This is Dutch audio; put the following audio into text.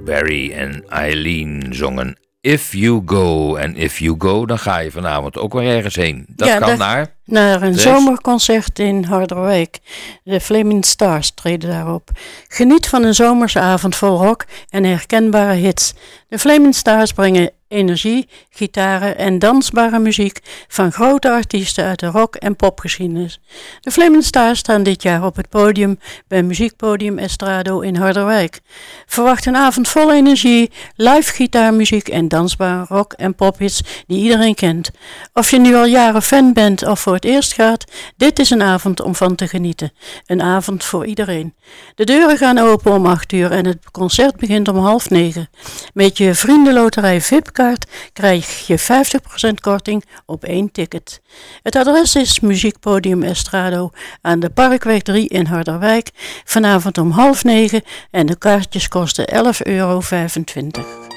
Barry en Eileen zongen If You Go. En If You Go, dan ga je vanavond ook weer ergens heen. Dat kan naar een zomerconcert in Harderwijk. De Flaming Stars treden daarop. Geniet van een zomerse avond vol rock en herkenbare hits. De Flaming Stars brengen energie, gitaren en dansbare muziek van grote artiesten uit de rock- en popgeschiedenis. De Flaming Stars staan dit jaar op het podium bij Muziekpodium Estrado in Harderwijk. Verwacht een avond vol energie, live gitaarmuziek en dansbare rock- en pophits die iedereen kent. Of je nu al jaren fan bent of voor het eerst gaat, dit is een avond om van te genieten. Een avond voor iedereen. De deuren gaan open om 8 uur en het concert begint om 8:30. Met je vriendenloterij VIP-kaart krijg je 50% korting op 1 ticket. Het adres is Muziekpodium Estrado aan de Parkweg 3 in Harderwijk. Vanavond om 8:30 en de kaartjes kosten €11,25.